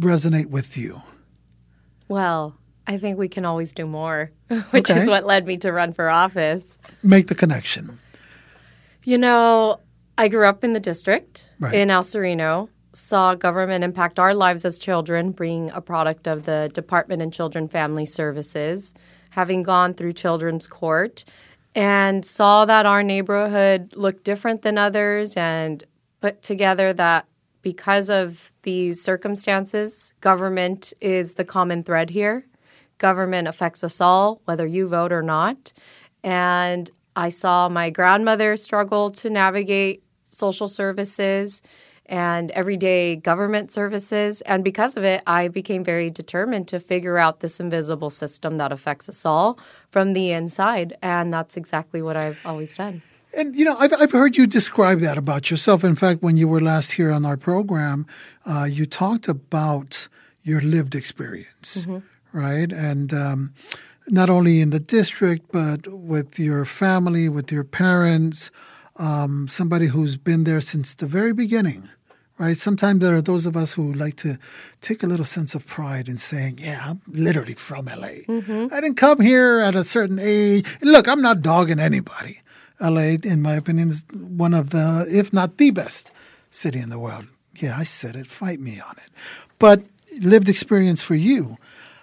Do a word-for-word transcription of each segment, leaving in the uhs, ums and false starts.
resonate with you? Well, I think we can always do more, which Okay. is what led me to run for office. Make the connection. You know, I grew up in the district Right. in El Sereno, saw government impact our lives as children, being a product of the Department of Children and Family Services, having gone through children's court, and saw that our neighborhood looked different than others and put together that because of these circumstances, government is the common thread here. Government affects us all, whether you vote or not. And I saw my grandmother struggle to navigate social services and everyday government services. And because of it, I became very determined to figure out this invisible system that affects us all from the inside. And that's exactly what I've always done. And, you know, I've, I've heard you describe that about yourself. In fact, when you were last here on our program, uh, you talked about your lived experience, mm-hmm. right? And um, not only in the district, but with your family, with your parents, um, somebody who's been there since the very beginning, right? Sometimes there are those of us who like to take a little sense of pride in saying, yeah, I'm literally from L A. Mm-hmm. I didn't come here at a certain age. And look, I'm not dogging anybody. L A, in my opinion, is one of the, if not the best city in the world. Yeah, I said it. Fight me on it. But lived experience for you,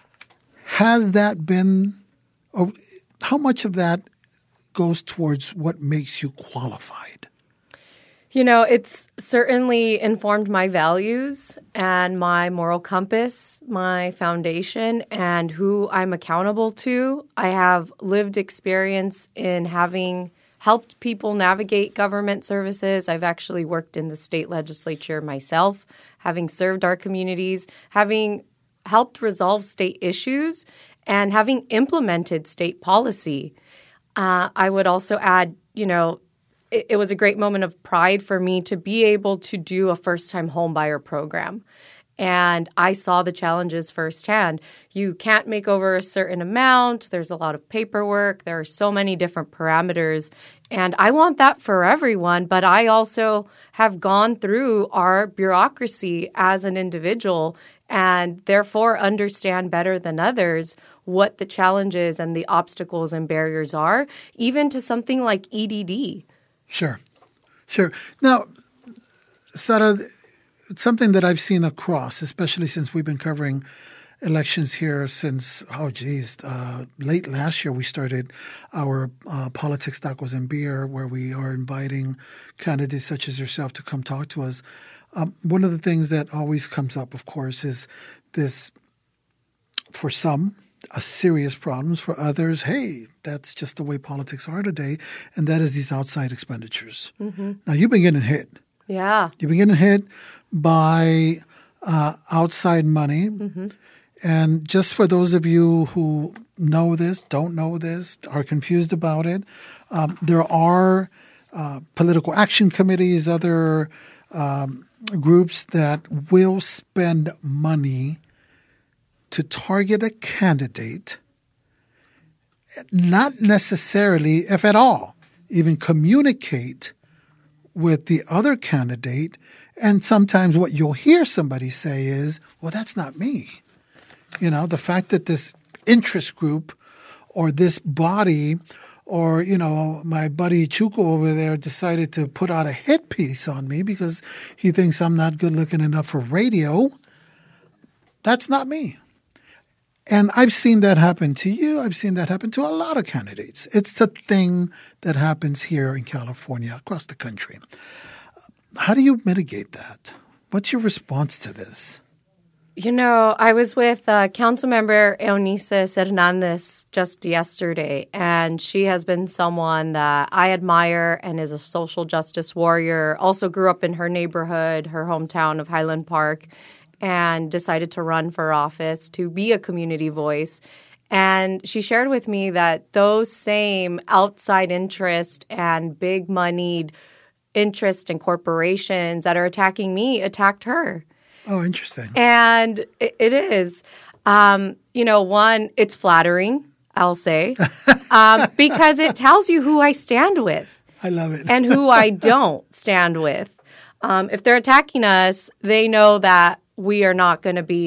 has that been, or how much of that goes towards what makes you qualified? You know, it's certainly informed my values and my moral compass, my foundation, and who I'm accountable to. I have lived experience in having helped people navigate government services. I've actually worked in the state legislature myself, having served our communities, having helped resolve state issues, and having implemented state policy. Uh, I would also add, you know, it, it was a great moment of pride for me to be able to do a first-time homebuyer program. And I saw the challenges firsthand. You can't make over a certain amount. There's a lot of paperwork. There are so many different parameters. And I want that for everyone. But I also have gone through our bureaucracy as an individual and therefore understand better than others what the challenges and the obstacles and barriers are, even to something like E D D. Sure. Sure. Now, Sara, it's something that I've seen across, especially since we've been covering elections here since, oh, geez, uh, late last year we started our uh, Politics, Tacos, and Beer, where we are inviting candidates such as yourself to come talk to us. Um, one of the things that always comes up, of course, is this, for some, a serious problems. For others, hey, that's just the way politics are today, and that is these outside expenditures. Mm-hmm. Now, you've been getting hit. Yeah. You've been getting hit by uh, outside money. Mm-hmm. And just for those of you who know this, don't know this, are confused about it, um, there are uh, political action committees, other um, groups that will spend money to target a candidate, not necessarily, if at all, even communicate with the other candidate. And sometimes what you'll hear somebody say is, well, that's not me. You know, the fact that this interest group or this body or, you know, my buddy Chuco over there decided to put out a hit piece on me because he thinks I'm not good looking enough for radio. That's not me. And I've seen that happen to you. I've seen that happen to a lot of candidates. It's a thing that happens here in California, across the country. How do you mitigate that? What's your response to this? You know, I was with uh, Councilmember Eunice Hernandez just yesterday, and she has been someone that I admire and is a social justice warrior, also grew up in her neighborhood, her hometown of Highland Park, and decided to run for office to be a community voice. And she shared with me that those same outside interest and big moneyed interest and corporations that are attacking me attacked her. Oh, interesting. And it, it is. Um, you know, one, it's flattering, I'll say, um, because it tells you who I stand with. I love it. And who I don't stand with. Um, if they're attacking us, they know that we are not going to be